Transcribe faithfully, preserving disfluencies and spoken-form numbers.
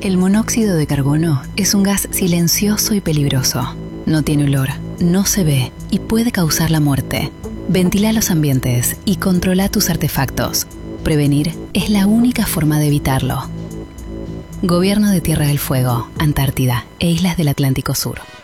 El monóxido de carbono es un gas silencioso y peligroso. No tiene olor, no se ve y puede causar la muerte. Ventila los ambientes y controla tus artefactos. Prevenir es la única forma de evitarlo. Gobierno de Tierra del Fuego, Antártida e Islas del Atlántico Sur.